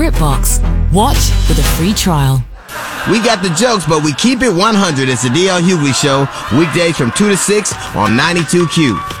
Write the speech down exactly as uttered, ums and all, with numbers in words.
BritBox. Watch with a free trial. We got the jokes, but we keep it one hundred. It's the D L Hughley Show, weekdays from two to six on ninety-two Q.